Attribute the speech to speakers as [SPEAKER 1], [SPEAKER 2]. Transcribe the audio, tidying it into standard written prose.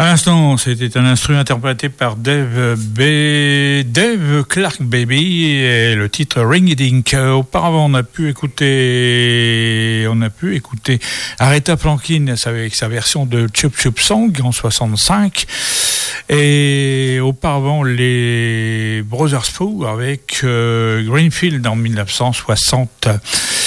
[SPEAKER 1] À l'instant, c'était un instrument interprété par Dave Clark Baby et le titre Ring It Dink. Auparavant, on a pu écouter Aretha Franklin avec sa version de Chup Chup Song en 65 et auparavant les Brothers Foo avec Greenfield en 1960.